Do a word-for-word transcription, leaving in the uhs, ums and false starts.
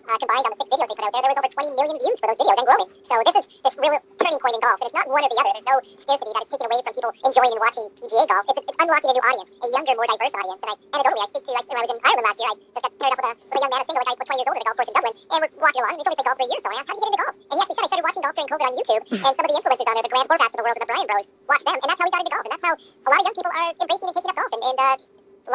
uh, combined on the six videos they put out there, there was over twenty million views for those videos and growing. So this is this real turning point in golf, and it's not one or the other. There's no scarcity that is taken away from people enjoying and watching P G A golf. It's, it's unlocking a new audience, a younger, more diverse audience. And I, anecdotally, I speak to, I, when I was in Ireland last year, I just got paired up with a, with a young man, a single, like I was twenty years old at a golf course in Dublin, and we're walking along, and he's only played golf for a year or so, and I asked, how did you get into golf? And he actually said, I started watching golf during COVID on YouTube, and some of the influencers on there, the Grant Horvaths of the world, and the Brian Bros, watched them, and that's how he got into golf, and that's how a lot of young people are embracing and taking up golf, and, and uh,